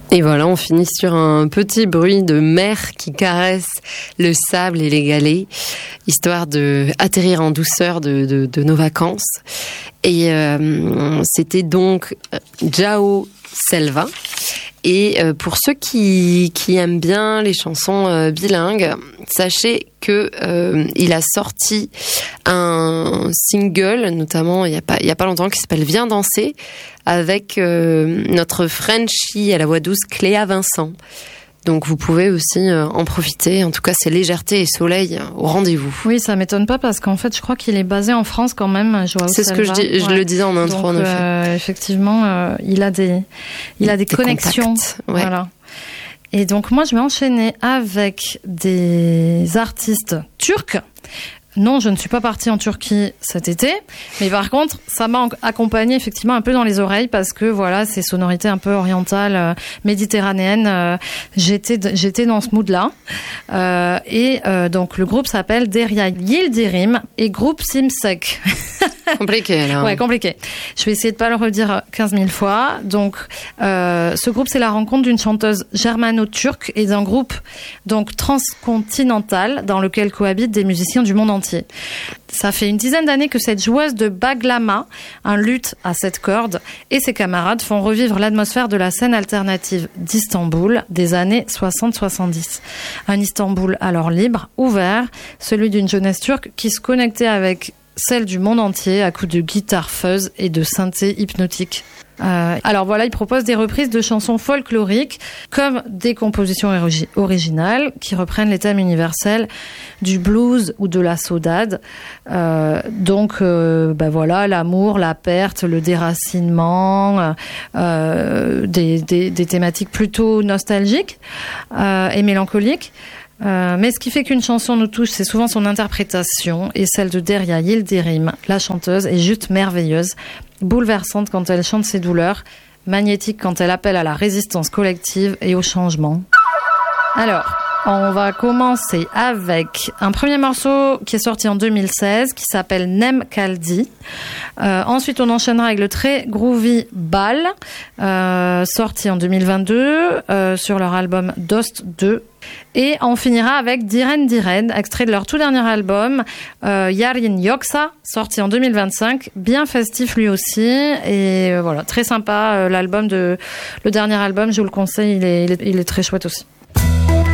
Et voilà, on finit sur un petit bruit de mer qui caresse le sable et les galets, histoire de atterrir en douceur de nos vacances. Et c'était donc João Selva. Et pour ceux qui aiment bien les chansons bilingues, sachez que il a sorti un single, notamment il y a pas longtemps, qui s'appelle Viens danser, avec notre Frenchie à la voix douce Cléa Vincent. Donc vous pouvez aussi en profiter. En tout cas, c'est légèreté et soleil au rendez-vous. Oui, ça m'étonne pas parce qu'en fait, je crois qu'il est basé en France quand même, João Selva. C'est ce que je le disais en intro, en effet. Effectivement, il a des connexions. Ouais. Voilà. Et donc moi, je vais enchaîner avec des artistes turcs. Non, je ne suis pas partie en Turquie cet été, mais par contre, ça m'a accompagnée effectivement un peu dans les oreilles parce que voilà, ces sonorités un peu orientales, méditerranéennes, j'étais dans ce mood-là. Donc le groupe s'appelle Derya Yildirim et groupe Simsek. Compliqué, là. Ouais, compliqué. Je vais essayer de pas le redire 15 000 fois. Donc, ce groupe, c'est la rencontre d'une chanteuse germano-turque et d'un groupe, donc, transcontinental dans lequel cohabitent des musiciens du monde entier. Ça fait une dizaine d'années que cette joueuse de baglama, un luth à 7 cordes, et ses camarades font revivre l'atmosphère de la scène alternative d'Istanbul des années 60-70. Un Istanbul alors libre, ouvert, celui d'une jeunesse turque qui se connectait avec celle du monde entier à coups de guitare fuzz et de synthé hypnotique. Alors voilà, il propose des reprises de chansons folkloriques comme des compositions originales qui reprennent les thèmes universels du blues ou de la saudade. Voilà, l'amour, la perte, le déracinement, des thématiques plutôt nostalgiques et mélancoliques. Mais ce qui fait qu'une chanson nous touche, c'est souvent son interprétation, et celle de Derya Yildirim, la chanteuse, est juste merveilleuse, bouleversante quand elle chante ses douleurs, magnétique quand elle appelle à la résistance collective et au changement. Alors, on va commencer avec un premier morceau qui est sorti en 2016, qui s'appelle Nem Kaldi. Ensuite, on enchaînera avec le très groovy Bal, sorti en 2022 sur leur album Dost 2. Et on finira avec Diren Diren, extrait de leur tout dernier album, Yarin Yoksa, sorti en 2025, bien festif lui aussi, et voilà, très sympa. Le dernier album, je vous le conseille, il est très chouette aussi.